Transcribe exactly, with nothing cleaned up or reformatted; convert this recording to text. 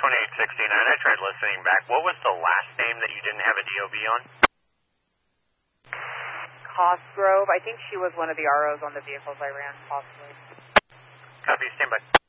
twenty-eight sixty-nine, I tried listening back. What was the last name that you didn't have a D O B on? Cosgrove. I think she was one of the R Os on the vehicles I ran, possibly. Copy, stand by.